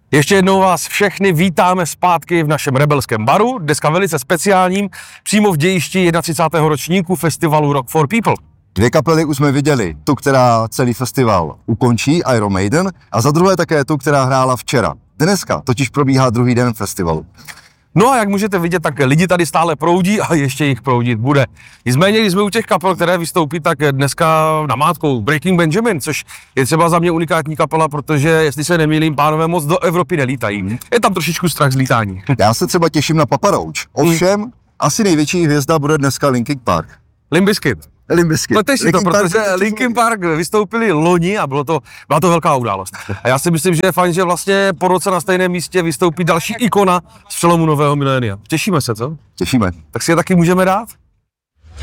Ještě jednou vás všechny vítáme zpátky v našem rebelském baru, dneska velice speciálním, přímo v dějišti 31. ročníku festivalu Rock for People. Dvě kapely už jsme viděli, tu, která celý festival ukončí, Iron Maiden, a za druhé také tu, která hrála včera. Dneska totiž probíhá druhý den festivalu. No a jak můžete vidět, tak lidi tady stále proudí a ještě jich proudit bude. Nicméně, když jsme u těch kapel, které vystoupí, tak dneska namátkou Breaking Benjamin, což je třeba za mě unikátní kapela, protože, jestli se nemýlím, pánové moc do Evropy nelítají. Je tam trošičku strach z lítání. Já se třeba těším na Papa Roach. Ovšem, asi největší hvězda bude dneska Linkin Park. Limp Bizkit. No tež si to, protože Linkin Park vystoupili loni a byla to velká událost. A já si myslím, že je fajn, že vlastně po roce na stejném místě vystoupí další ikona z přelomu nového milénia. Těšíme se, co? Těšíme. Tak si je taky můžeme dát?